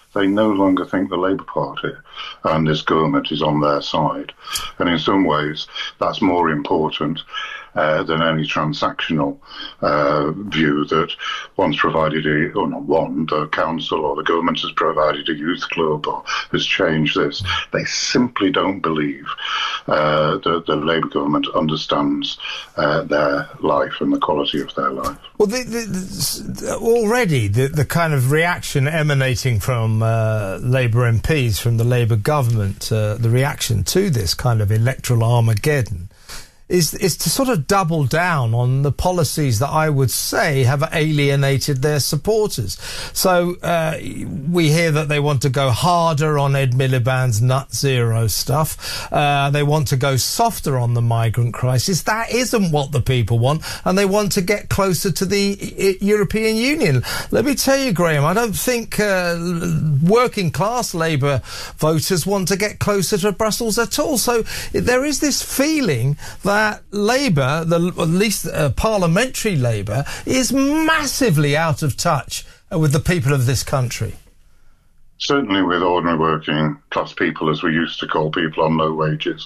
They no longer think the Labour Party and this government is on their side. And in some ways, that's more important than any transactional view that one's provided the council or the government has provided a youth club or has changed this. They simply don't believe that the Labour government understands their life and the quality of their life. Well, already the kind of reaction emanating from Labour MPs, from the Labour government, the reaction to this kind of electoral Armageddon is to sort of double down on the policies that I would say have alienated their supporters. So we hear that they want to go harder on Ed Miliband's nut zero stuff. They want to go softer on the migrant crisis. That isn't what the people want, and they want to get closer to the European Union. Let me tell you, Graham, I don't think working class Labour voters want to get closer to Brussels at all. So there is this feeling that Labour, at least parliamentary Labour, is massively out of touch with the people of this country. Certainly with ordinary working class people, as we used to call people on low wages.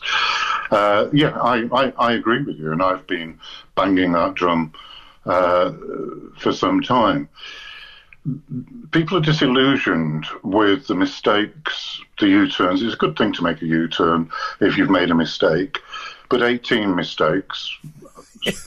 I agree with you, and I've been banging that drum for some time. People are disillusioned with the mistakes, the U-turns. It's a good thing to make a U-turn if you've made a mistake, but 18 mistakes is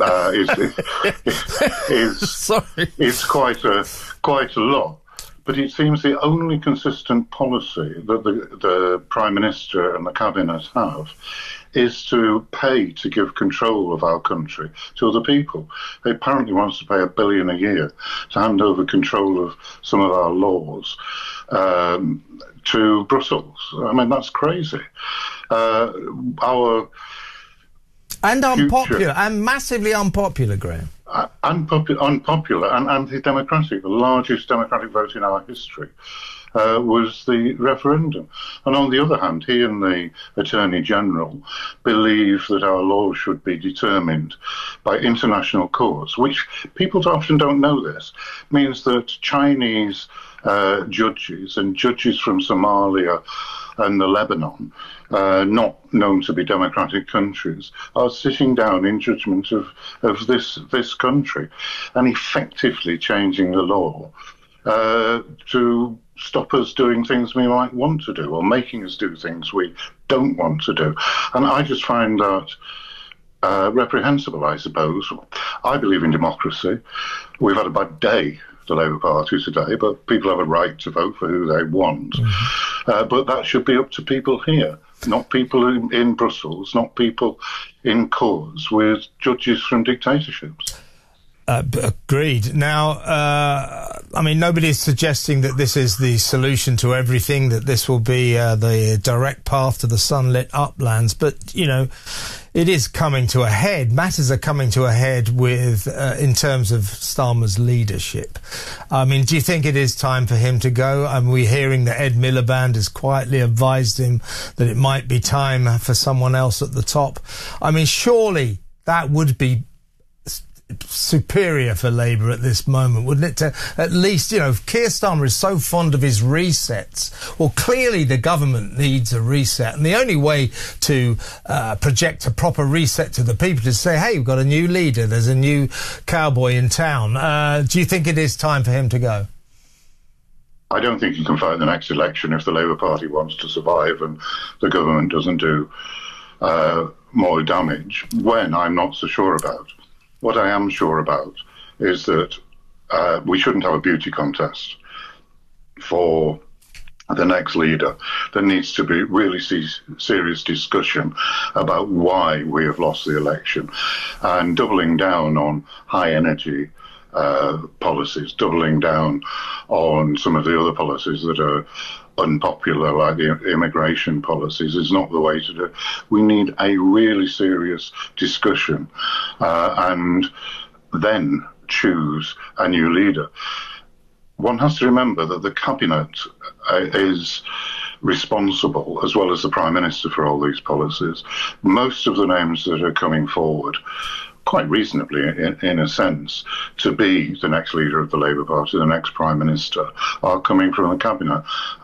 quite a lot. But it seems the only consistent policy that the Prime Minister and the Cabinet have is to pay to give control of our country to other people. He apparently wants to pay $1 billion a year to hand over control of some of our laws to Brussels. I mean, that's crazy. Unpopular, and massively unpopular, Graham. Unpopular and anti-democratic. The largest democratic vote in our history was the referendum. And on the other hand, he and the Attorney General believe that our laws should be determined by international courts, which people often don't know this, means that Chinese judges and judges from Somalia and the Lebanon, not known to be democratic countries, are sitting down in judgment of this country and effectively changing the law to stop us doing things we might want to do or making us do things we don't want to do. And I just find that reprehensible, I suppose. I believe in democracy. We've had a bad day, the Labour Party today, but people have a right to vote for who they want. Mm-hmm. But that should be up to people here, not people in Brussels, not people in courts with judges from dictatorships. Agreed. Now, I mean, nobody's suggesting that this is the solution to everything, that this will be the direct path to the sunlit uplands, but, you know, it is coming to a head. Matters are coming to a head with, in terms of Starmer's leadership. I mean, do you think it is time for him to go? And we're hearing that Ed Miliband has quietly advised him that it might be time for someone else at the top. I mean, surely that would be superior for Labour at this moment, wouldn't it? To at least, you know, if Keir Starmer is so fond of his resets, well, clearly the government needs a reset, and the only way to project a proper reset to the people is to say, hey, we've got a new leader, there's a new cowboy in town. Do you think it is time for him to go? I don't think you can fight the next election if the Labour Party wants to survive and the government doesn't do more damage. When, I'm not so sure about. What I am sure about is that we shouldn't have a beauty contest for the next leader. There needs to be really serious discussion about why we have lost the election, and doubling down on high energy policies, doubling down on some of the other policies that are unpopular, like the immigration policies, is not the way to do it. We need a really serious discussion and then choose a new leader. One has to remember that the Cabinet is responsible, as well as the Prime Minister, for all these policies. Most of the names that are coming forward, quite reasonably, in a sense, to be the next leader of the Labour Party, the next Prime Minister, are coming from the Cabinet.